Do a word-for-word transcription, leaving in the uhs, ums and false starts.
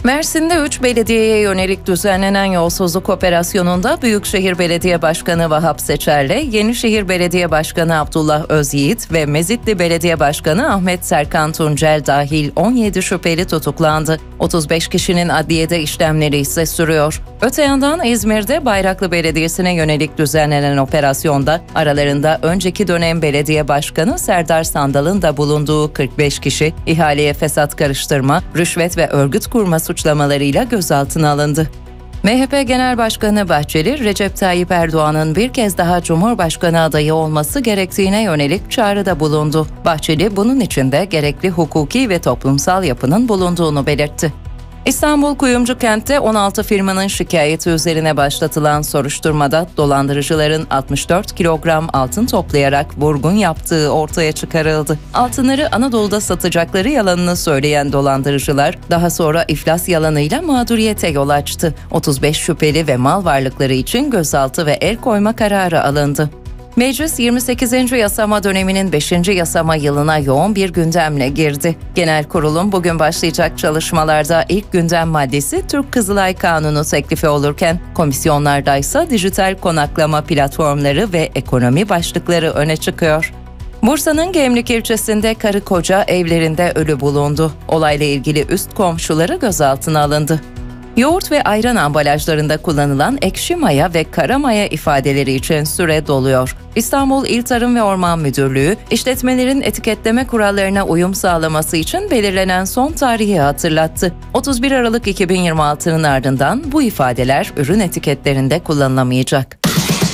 Mersin'de üç belediyeye yönelik düzenlenen yolsuzluk operasyonunda Büyükşehir Belediye Başkanı Vahap Seçer'le Yenişehir Belediye Başkanı Abdullah Özyiğit ve Mezitli Belediye Başkanı Ahmet Serkan Tuncel dahil on yedi şüpheli tutuklandı. otuz beş kişinin adliyede işlemleri ise sürüyor. Öte yandan İzmir'de Bayraklı Belediyesi'ne yönelik düzenlenen operasyonda aralarında önceki dönem belediye başkanı Serdar Sandal'ın da bulunduğu kırk beş kişi ihaleye fesat karıştırma, rüşvet ve örgüt kurma suçlamalarıyla gözaltına alındı. M H P Genel Başkanı Bahçeli, Recep Tayyip Erdoğan'ın bir kez daha Cumhurbaşkanı adayı olması gerektiğine yönelik çağrıda bulundu. Bahçeli, bunun için de gerekli hukuki ve toplumsal yapının bulunduğunu belirtti. İstanbul Kuyumcukent'te on altı firmanın şikayeti üzerine başlatılan soruşturmada dolandırıcıların altmış dört kilogram altın toplayarak vurgun yaptığı ortaya çıkarıldı. Altınları Anadolu'da satacakları yalanını söyleyen dolandırıcılar daha sonra iflas yalanıyla mağduriyete yol açtı. otuz beş şüpheli ve mal varlıkları için gözaltı ve el koyma kararı alındı. Meclis yirmi sekizinci yasama döneminin beşinci yasama yılına yoğun bir gündemle girdi. Genel Kurul'un bugün başlayacak çalışmalarda ilk gündem maddesi Türk Kızılay Kanunu teklifi olurken, komisyonlarda ise dijital konaklama platformları ve ekonomi başlıkları öne çıkıyor. Bursa'nın Gemlik ilçesinde karı koca evlerinde ölü bulundu. Olayla ilgili üst komşuları gözaltına alındı. Yoğurt ve ayran ambalajlarında kullanılan ekşi maya ve kara maya ifadeleri için süre doluyor. İstanbul İl Tarım ve Orman Müdürlüğü, işletmelerin etiketleme kurallarına uyum sağlaması için belirlenen son tarihi hatırlattı. otuz bir Aralık iki bin yirmi altı'nın ardından bu ifadeler ürün etiketlerinde kullanılamayacak.